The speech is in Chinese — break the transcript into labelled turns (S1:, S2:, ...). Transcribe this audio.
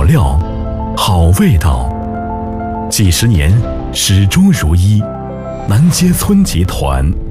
S1: 料，好味道，几十年始终如一。南街村集团。